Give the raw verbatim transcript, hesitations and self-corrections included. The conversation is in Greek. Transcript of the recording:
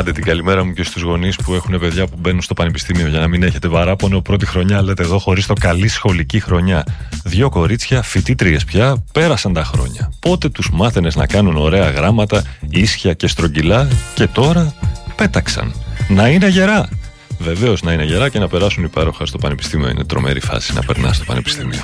Άντε την καλημέρα μου και στους γονείς που έχουν παιδιά που μπαίνουν στο πανεπιστήμιο, για να μην έχετε παράπονο. Πρώτη χρονιά λέτε εδώ, χωρίς το καλή σχολική χρονιά. Δύο κορίτσια, φοιτήτριες πια, πέρασαν τα χρόνια. Πότε τους μάθαινες να κάνουν ωραία γράμματα, ίσια και στρογγυλά, και τώρα πέταξαν. Να είναι γερά. Βεβαίως να είναι γερά και να περάσουν υπέροχα στο πανεπιστήμιο. Είναι τρομερή φάση να περνάς στο πανεπιστήμιο.